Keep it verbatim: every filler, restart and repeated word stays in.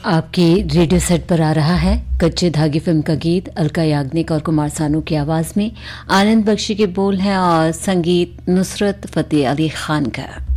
आपके radio set पर आ रहा है कच्चे धागे फिल्म का गीत। अलका याग्निक और कुमार सानू की आवाज में आनंद बख्शी के बोल हैं और संगीत नुसरत फतेह अली खान का।